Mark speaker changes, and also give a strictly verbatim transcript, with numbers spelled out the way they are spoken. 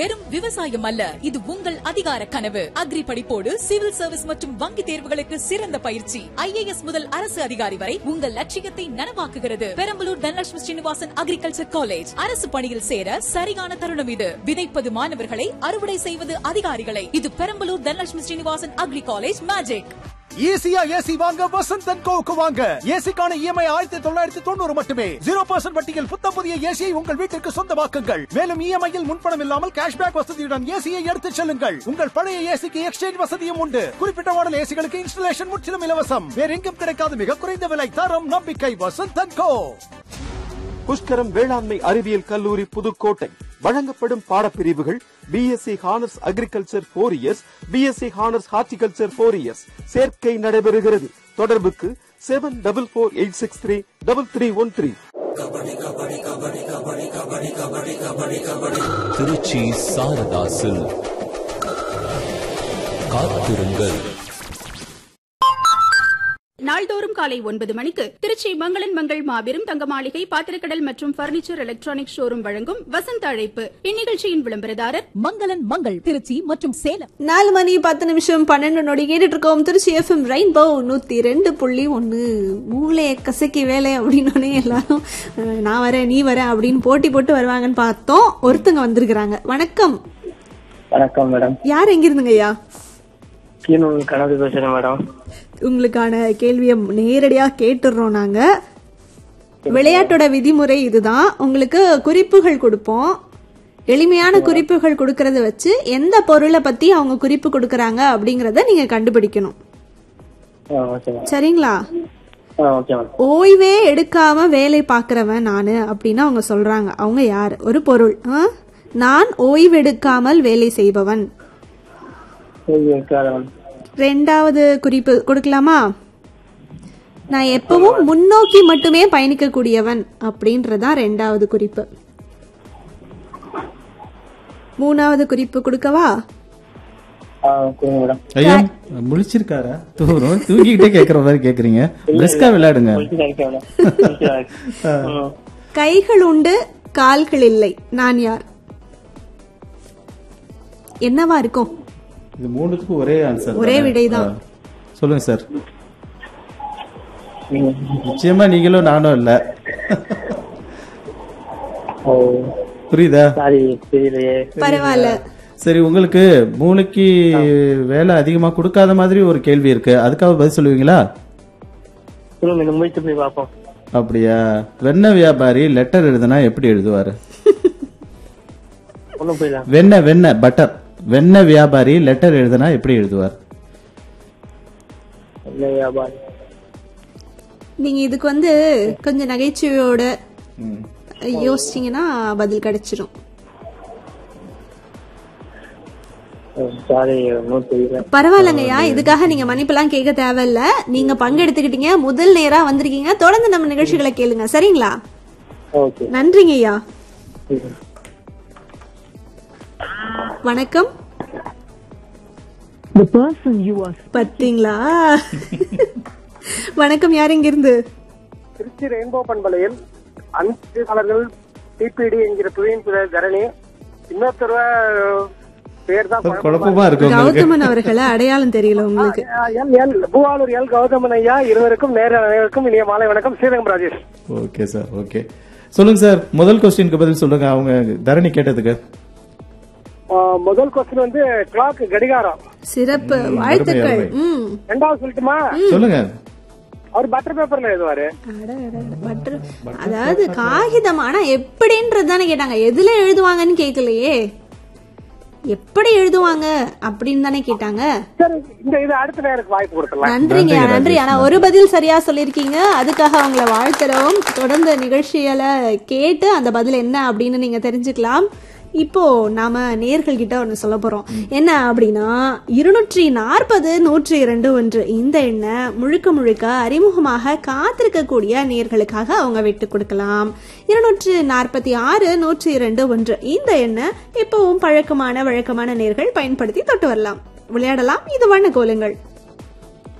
Speaker 1: வெறும் விவசாயம் அல்ல, இது உங்கள் அதிகார கனவு. அக்ரி படிப்போடு சிவில் சர்வீஸ் மற்றும் வங்கி தேர்வுகளுக்கு சிறந்த பயிற்சி. ஐ ஏ எஸ் முதல் அரசு அதிகாரி வரை உங்கள் லட்சியத்தை நனவாக்குகிறது. Perambalur Dhanalakshmi Srinivasan agriculture college. அரசு பணியில் சேர சரியான தருணம் இது. விதைப்பது மாணவர்களை, அறுவடை செய்வது அதிகாரிகளை. இது Perambalur Dhanalakshmi Srinivasan agri college magic.
Speaker 2: ஈஸியா ஏசி வாங்க வசந்த் அண்ட் கோவுக்கு வாங்க. ஏசிக்கான இஎம்ஐ ஆயிரத்தி தொள்ளாயிரத்தி தொண்ணூறு மட்டுமே. ஜீரோ பர்சன்ட் வட்டியில் புத்தம் புதிய ஏசியை உங்கள் வீட்டிற்கு சொந்தமாக்குங்கள். மேலும் இஎம்ஐயில் முன்பணம் இல்லாமல் கேஷ்பேக் வசதியுடன் ஏசியை எடுத்துச் செல்லுங்கள். உங்கள் பழைய ஏசிக்கு எக்ஸ்சேஞ்ச் வசதியும் உண்டு. குறிப்பிட்ட மாடல் ஏசிகளுக்கு இன்ஸ்டலேஷன் முற்றிலும் இலவசம். வேற எங்கும் கிடைக்காத மிக குறைந்த விலை, தரம், நம்பிக்கை. வசந்த் அண்ட் கோ.
Speaker 3: புஷ்கரம் வேளாண்மை அறிவியல் கல்லூரி புதுக்கோட்டை வழங்கப்படும் பாடப்பிரிவுகள் BSc honours agriculture four years, BSc honours horticulture four years. சேர்க்கை நடைபெறுகிறது. தொடர்புக்கு seven double four eight six three double three one three.
Speaker 4: Trichy சாரதாசில் காத்திருங்கள்.
Speaker 5: நாள்தோறும் காலை ஒன்பது மணிக்கு திருச்சி மங்களன் மங்கள் மாபெரும் தங்க மாளிகை பாத்திரக்கடல் மற்றும் பர்னிச்சர் எலக்ட்ரானிக் ஷோரூம் வழங்கும் வசந்த அழைப்பு. இந்நிகழ்ச்சியின் விளம்பரதாரர்
Speaker 1: மங்களன் மங்கள் திருச்சி மற்றும் சேலம்.
Speaker 6: நாலு மணி பத்து நிமிஷம் பன்னெண்டு நொடி கேட்டுட்டு இருக்கோம். திருச்சி எஃப்எம் ரெயின்போ நூத்தி ரெண்டு புள்ளி ஒன்னு. மூளைய கசக்கி வேலை அப்படின்னு எல்லாரும் நான் வரேன் நீ வரேன் அப்படின்னு போட்டி போட்டு வருவாங்கன்னு பார்த்தோம். ஒருத்தங்க வந்திருக்கிறாங்க. வணக்கம்.
Speaker 7: வணக்கம் மேடம்.
Speaker 6: யார் எங்க இருந்துங்க ஐயா?
Speaker 7: கனவு பேசுறேன் மேடம்.
Speaker 6: உங்களுக்கான கேள்வியை நேரடியா கேட்டுறோம். நாங்க விளையாட்டோட விதிமுறை இதுதான். உங்களுக்கு குறிப்புகள் கொடுப்போம். எளிமையான குறிப்புகள் கொடுக்கறத வச்சு எந்த பொருளை பத்தி அவங்க குறிப்பு கொடுக்கறாங்க அப்படிங்கறத நீங்க கண்டுபிடிக்கணும். சரிங்களா? ஓய்வே எடுக்காம வேலை பாக்குறவன் நானு அப்படின்னு அவங்க சொல்றாங்க. அவங்க யாரு? ஒரு பொருள். நான் ஓய்வெடுக்காமல் வேலை செய்பவன். ரெண்டாவது குறிப்பு கொடுக்கலாமா? நான் எப்பவும் முன்னோக்கி மட்டுமே பயணிக்க கூடியவன் அப்படின்றதா ரெண்டாவது குறிப்பு. மூணாவது குறிப்பு கொடுக்கவா?
Speaker 8: ஐயா முழிச்சிருக்காரா? தூரம் தூங்கிக்கிட்டே கேக்குற மாதிரி கேக்குறீங்க. பிரிஸ்கா விளையாடுங்க.
Speaker 6: கைகள் உண்டு கால்கள் இல்லை. நான் யார்? என்னவா இருக்கும்?
Speaker 8: இது மூணுத்துக்கும் ஒரே ஆன்சர்,
Speaker 6: ஒரே விடைதான்.
Speaker 8: சொல்லுங்க சார். நிச்சயமா நீங்களும் நானும் இல்ல. புரியுதா?
Speaker 6: பரவாயில்ல.
Speaker 8: சரி, உங்களுக்கு மூளைக்கு வேலை அதிகமா கொடுக்காத மாதிரி ஒரு கேள்வி இருக்கு. அதுக்காக பதில் சொல்லுவீங்களா? அப்படியா? வெண்ணெய் வியாபாரி லெட்டர் எழுதுனா எப்படி எழுதுவாரு? வெண்ணெய் வெண்ணெய் பட்டர் வெண்ணெய் வியாபாரி லெட்டர் எழுதுனா எப்படி எழுதுவார்?
Speaker 6: நீங்க இதுக்கு வந்து கொஞ்சம் நகைச்சுவையோட யோசிச்சீங்கன்னா பதில் கிடைச்சிடும். பரவாயில்லங்கய்யா, இதுக்காக நீங்க மன்னிப்பெல்லாம் கேட்க தேவையில்ல. நீங்க பங்கெடுத்துக்கிட்டீங்க, முதல் நேரா வந்திருக்கீங்க. தொடர்ந்து நம்ம நிகழ்ச்சிகளை கேளுங்க. சரிங்களா? நன்றிங்க ஐயா. வணக்கம். பத்தீங்களா? வணக்கம். யார் எங்க இருந்து?
Speaker 7: திருச்சி ரெயின்போ பண்பலையில் அன்பர்கள் டிபிடி என்கிற துறையின் தரணி. இன்னொருத்தர் பேர் தான்
Speaker 8: குழப்பமா இருக்கு.
Speaker 6: கௌதமன் அவர்களை அடையாளம் தெரியல உங்களுக்கு?
Speaker 7: பூவாலூர் எல் கௌதமன் ஐயா. இருவருக்கும் நேர அனைவருக்கும் இனிய மாலை வணக்கம். Srirangam Rajesh.
Speaker 8: Okay sir. Okay, சொல்லுங்க சார். முதல் கொஸ்டினுக்கு பதில் சொல்லுங்க. அவங்க தரணி கேட்டதுக்கு
Speaker 7: முதல் கொஸ்டின் வந்து கிளாக், கடிகாரம்.
Speaker 6: சிறப்பு, வாழ்த்துக்கள்.
Speaker 7: ரெண்டாவது சொல்லட்டுமா?
Speaker 8: சொல்லுங்க.
Speaker 7: அவர் பட்டர் பேப்பர்ல எழுதுவாரு.
Speaker 6: அதாவது காகிதம். ஆனா எப்படின்றதுதானே கேட்டாங்க, எதுல எழுதுவாங்கன்னு கேட்கலையே. எப்படி எழுதுவாங்க அப்படின்னு தானே கேட்டாங்க. நன்றிங்க, நன்றி. ஆனா ஒரு பதில் சரியா சொல்லிருக்கீங்க, அதுக்காக அவங்கள வாழ்த்துறோம். தொடர்ந்து நிகழ்ச்சிகளை கேட்டு அந்த பதில் என்ன அப்படின்னு நீங்க தெரிஞ்சுக்கலாம். இப்போ நாம நேர்கள் கிட்ட ஒன்னு சொல்ல போறோம். என்ன அப்படின்னா, இருநூற்றி நாற்பது நூற்றி இரண்டு ஒன்று இந்த எண்ணை முழுக்க முழுக்க அறிமுகமாக காத்திருக்கக்கூடிய நேர்களுக்காக அவங்க விட்டு கொடுக்கலாம். இருநூற்று நாற்பத்தி ஆறு நூற்றி இரண்டு ஒன்று இந்த எண்ணை இப்பவும் பழக்கமான வழக்கமான நேர்கள் பயன்படுத்தி தொட்டு வரலாம், விளையாடலாம். இது வண்ண கோலங்கள்.